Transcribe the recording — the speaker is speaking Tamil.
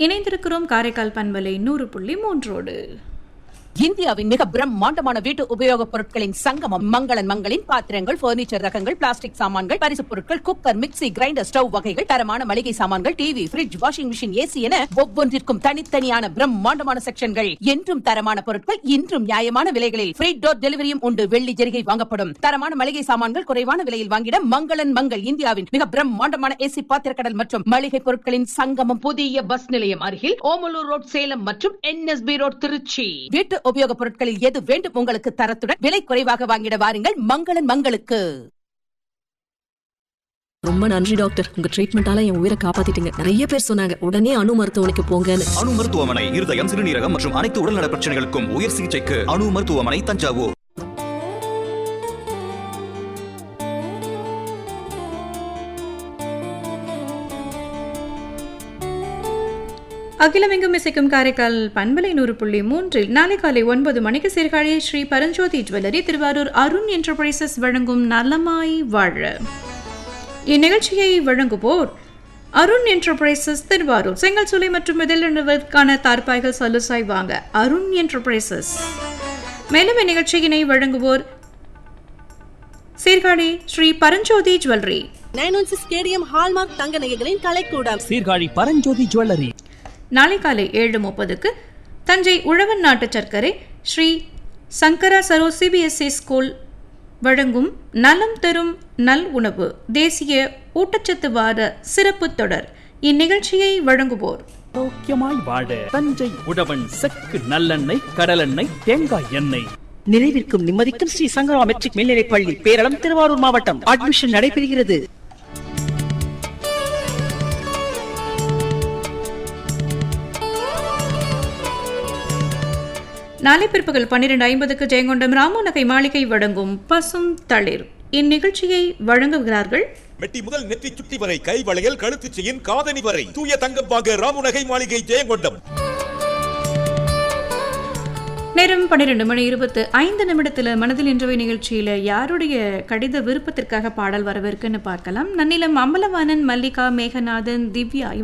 இணைந்திருக்கிறோம் காரைக்கால் பண்பலை 100.3 இந்தியாவின் மிக பிரம்மாண்டமான வீட்டு உபயோகப் பொருட்களின் சங்கமம் மங்களன் மங்களின் பாத்திரங்கள், பர்னிச்சர் ரகங்கள், பிளாஸ்டிக் சாமான்கள், பரிசுப் பொருட்கள், குக்கர், மிக்ஸி, கிரைண்டர், ஸ்டவ் வகைகள், தரமான மளிகை சாமான்கள், TV, fridge, washing machine, AC என ஒவ்வொன்றிற்கும் தனித்தனியான பிரம்மாண்டமான செக்ஷன்கள். என்றும் தரமான பொருட்கள், இன்றும் நியாயமான விலைகளில் ஃப்ரீ டோர் டெலிவரியும் உண்டு. வெள்ளி ஜெரிகை வாங்கப்படும். தரமான மளிகை சாமான்கள் குறைவான விலையில் வாங்கிட மங்களன் மங்கள் இந்தியாவின் மிக பிரம்மாண்டமான ஏசி பாத்திரக்கடல் மற்றும் மளிகை பொருட்களின் சங்கமம். புதிய பஸ் நிலையம் அருகில் ஓமலூர் ரோட் சேலம் மற்றும் NSB ரோட் திருச்சி. வீட்டு உபயோகப் பொருட்களில் எது வேண்டும் உங்களுக்கு தரத்துடன் விலை குறைவாக வாங்கிட வாருங்கள் மங்களன் மங்களுக்கு. ரொம்ப நன்றி டாக்டர், உங்க ட்ரீட்மெண்டால என் உயிரை காப்பாத்திட்டீங்க. நிறைய பேர் சொன்னாங்க உடனே அணு மருத்துவமனைக்கு போங்கன்னு. அணு மருத்துவமனை இருதயம், சிறுநீரகம் மற்றும் அனைத்து உடல்நல பிரச்சனைகளுக்கும் உயர் சிகிச்சைக்கு அணு மருத்துவமனை, தஞ்சாவூர். அகிலமெங்கும் இசைக்கும் காரைக்கால் பண்பலை 100.3 நாளை காலை 9 மணிக்கு சீர்காழி ஸ்ரீ பரஞ்சோதி ஜுவல்லரி, திருவாரூர் அருண் என்டர்பிரைசஸ் வழங்கும் நலமாய் வாழ. இந்நிகழ்ச்சியை வழங்குவோர் அருண் என்டர்பிரைசஸ் திருவாரூர். செங்கல் சூளை மற்றும் மிதலிடுவதற்கான தார்பாய்கள் சலுசாய் வாங்க அருண் என்டர்பிரைசஸ். மேலும் இந்நிகழ்ச்சியினை வழங்குவோர் Sirkazhi Sri Paranjothi jewellery, 916 KTM hallmark தங்க நகைகளின் கலைக்கூடம், சீர்காழி பரஞ்சோதி ஜுவல்லரி. நாளை காலை 7:30 தஞ்சை உழவன் நாட்டு சர்க்கரை ஸ்ரீ சங்கரா சரோ CBSE ஸ்கூல் வழங்கும் நலம் தரும் நல் உணவு தேசிய ஊட்டச்சத்து வார சிறப்பு தொடர். இந்நிகழ்ச்சியை வழங்குவோர் ஆரோக்கியமாய் வாழ தஞ்சை உழவன் செக்கு நல்லெண்ணெய், கடலெண்ணெய், தேங்காய் எண்ணெய். நிறைவிற்கும் நிம்மதிக்கும் ஸ்ரீ சங்கரா மெட்ரிக் மேல்நிலைப் பள்ளி, பேரளம், திருவாரூர் மாவட்டம். அட்மிஷன் நடைபெறுகிறது. நாளை பிற்பகல் 12:50 ஜெயங்கொண்டம் ராமநகை மாளிகை வழங்கும் பசும் தளிர். இந்நிகழ்ச்சியை வழங்குகிறார்கள் மெட்டி முதல் நெற்றி சுட்டி வரை, கை வளையல், கழுத்து செயின், காதணி வரை தூய தங்கம் வாங்க ராமநகை மாளிகை, ஜெயங்கொண்டம். நேரம் 12:25 மனதில் இன்றவை நிகழ்ச்சியில யாருடைய கடித விருப்பத்திற்காக பாடல் வரவிருக்குன்னு பார்க்கலாம். நன்னிலம் அம்பலவாணன், மல்லிகா, மேகநாதன், திவ்யா